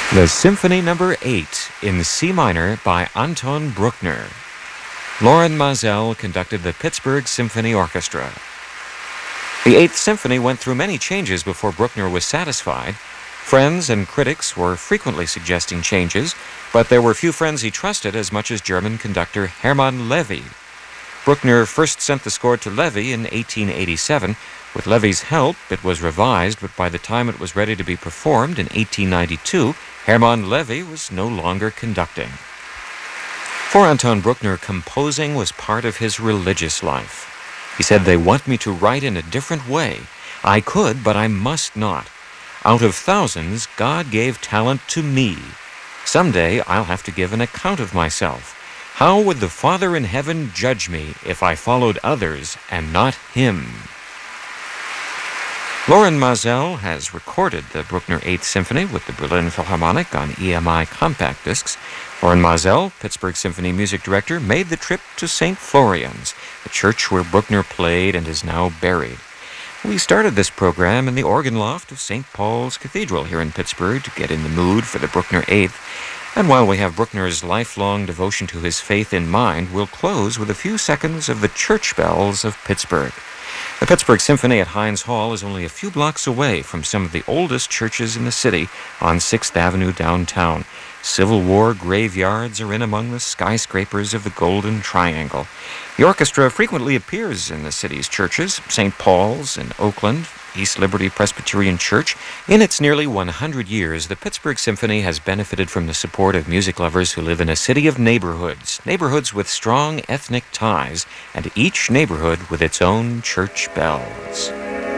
The Symphony Number 8 in C minor by Anton Bruckner. Loren Maazel conducted the Pittsburgh Symphony Orchestra. The Eighth Symphony went through many changes before Bruckner was satisfied. Friends and critics were frequently suggesting changes, but there were few friends he trusted as much as German conductor Hermann Levy. Bruckner first sent the score to Levy in 1887. With Levy's help, it was revised, but by the time it was ready to be performed in 1892, Hermann Levy was no longer conducting. For Anton Bruckner, composing was part of his religious life. He said, "They want me to write in a different way. I could, but I must not. Out of thousands, God gave talent to me. Someday I'll have to give an account of myself. How would the Father in heaven judge me if I followed others and not him?" Loren Maazel has recorded the Bruckner Eighth Symphony with the Berlin Philharmonic on EMI compact discs. Loren Maazel, Pittsburgh Symphony music director, made the trip to St. Florian's, the church where Bruckner played and is now buried. We started this program in the organ loft of St. Paul's Cathedral here in Pittsburgh to get in the mood for the Bruckner Eighth. And while we have Bruckner's lifelong devotion to his faith in mind, we'll close with a few seconds of the church bells of Pittsburgh. The Pittsburgh Symphony at Heinz Hall is only a few blocks away from some of the oldest churches in the city on 6th Avenue downtown. Civil War graveyards are in among the skyscrapers of the Golden Triangle. The orchestra frequently appears in the city's churches, St. Paul's in Oakland, East Liberty Presbyterian Church. In its nearly 100 years, the Pittsburgh Symphony has benefited from the support of music lovers who live in a city of neighborhoods with strong ethnic ties, and each neighborhood with its own church bells.